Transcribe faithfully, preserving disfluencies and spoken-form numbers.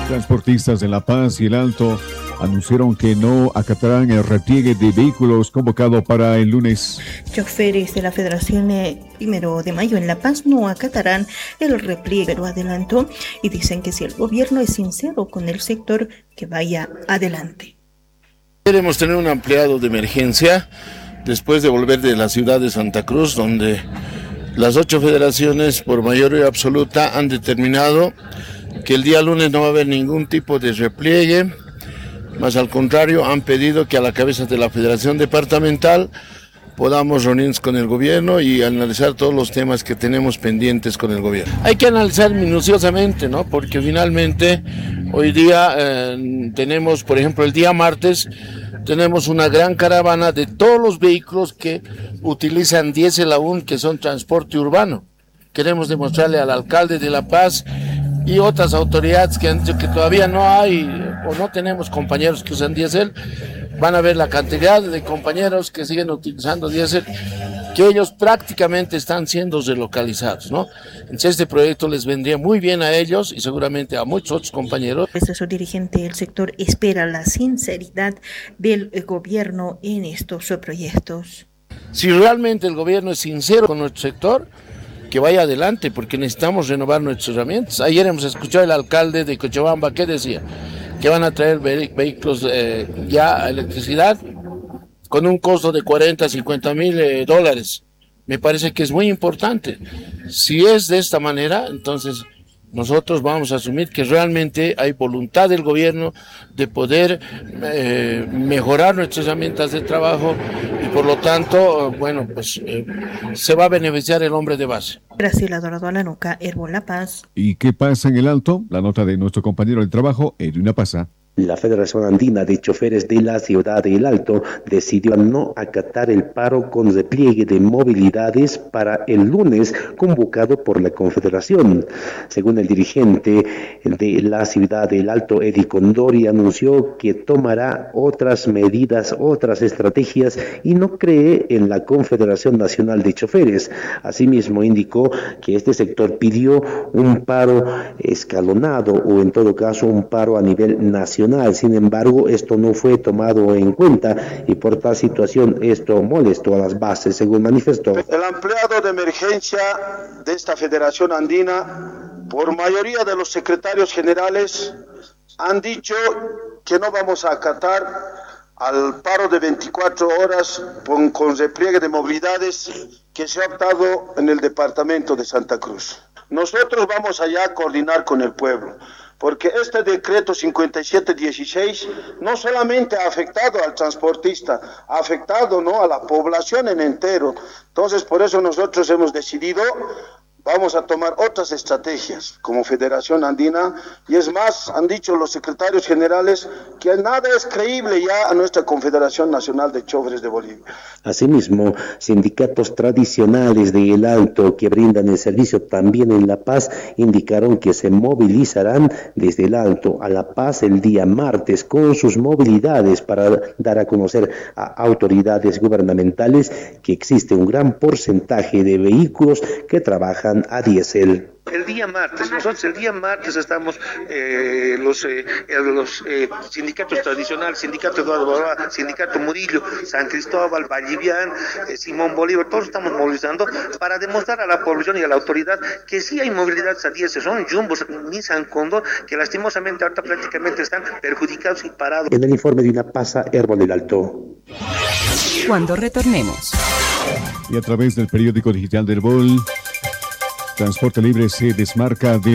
Transportistas de La Paz y El Alto anunciaron que no acatarán el repliegue de vehículos convocado para el lunes. Choferes de la Federación eh, Primero de Mayo en La Paz no acatarán el repliegue, pero adelantó y dicen que si el gobierno es sincero con el sector, que vaya adelante. Queremos tener un ampliado de emergencia después de volver de la ciudad de Santa Cruz, donde las ocho federaciones por mayoría absoluta han determinado que el día lunes no va a haber ningún tipo de repliegue, más al contrario han pedido que a la cabeza de la Federación Departamental podamos reunirnos con el gobierno y analizar todos los temas que tenemos pendientes con el gobierno. Hay que analizar minuciosamente, ¿no? Porque finalmente hoy día eh, tenemos, por ejemplo, el día martes, tenemos una gran caravana de todos los vehículos que utilizan diésel aún, que son transporte urbano. Queremos demostrarle al alcalde de La Paz y otras autoridades que han dicho que todavía no hay o no tenemos compañeros que usan diésel. Van a ver la cantidad de compañeros que siguen utilizando diésel, que ellos prácticamente están siendo relocalizados, ¿no? Entonces este proyecto les vendría muy bien a ellos y seguramente a muchos otros compañeros. El asesor dirigente del sector espera la sinceridad del gobierno en estos proyectos. Si realmente el gobierno es sincero con nuestro sector, que vaya adelante, porque necesitamos renovar nuestras herramientas. Ayer hemos escuchado al alcalde de Cochabamba que decía que van a traer vehículos eh, ya a electricidad con un costo de cuarenta, cincuenta mil eh, dólares. Me parece que es muy importante. Si es de esta manera, entonces nosotros vamos a asumir que realmente hay voluntad del gobierno de poder eh, mejorar nuestras herramientas de trabajo y por lo tanto, bueno, pues eh, se va a beneficiar el hombre de base. Graciela Dorado a la nuca, Herbol La Paz. ¿Y qué pasa en El Alto? La nota de nuestro compañero del trabajo, Edwin Pasa. La Federación Andina de Choferes de la Ciudad de El Alto decidió no acatar el paro con repliegue de movilidades para el lunes convocado por la Confederación. Según el dirigente de la Ciudad de El Alto, Eddie Condori, anunció que tomará otras medidas, otras estrategias y no cree en la Confederación Nacional de Choferes. Asimismo, indicó que este sector pidió un paro escalonado o en todo caso un paro a nivel nacional. Sin embargo, esto no fue tomado en cuenta y por tal situación esto molestó a las bases, según manifestó. El ampliado de emergencia de esta Federación Andina, por mayoría de los secretarios generales, han dicho que no vamos a acatar al paro de veinticuatro horas con, con repliegue de movilidades que se ha optado en el departamento de Santa Cruz. Nosotros vamos allá a coordinar con el pueblo, porque este decreto cincuenta y siete dieciséis no solamente ha afectado al transportista, ha afectado, ¿no?, a la población en entero. Entonces, por eso nosotros hemos decidido, vamos a tomar otras estrategias como Federación Andina, y es más, han dicho los secretarios generales que nada es creíble ya a nuestra Confederación Nacional de Choferes de Bolivia. Asimismo, sindicatos tradicionales de El Alto que brindan el servicio también en La Paz indicaron que se movilizarán desde El Alto a La Paz el día martes con sus movilidades para dar a conocer a autoridades gubernamentales que existe un gran porcentaje de vehículos que trabajan a diésel. El día martes, nosotros el día martes estamos, eh, los, eh, los eh, sindicatos tradicionales, Sindicato Eduardo Barba, Sindicato Murillo, San Cristóbal, Vallivian, eh, Simón Bolívar, todos estamos movilizando para demostrar a la población y a la autoridad que sí hay movilidades a diésel, son Jumbos, Nissan Condor, que lastimosamente ahorita prácticamente están perjudicados y parados. En el informe de una pasa, Herbol del Alto. Cuando retornemos. Y a través del periódico digital del Bol, Transporte Libre se desmarca de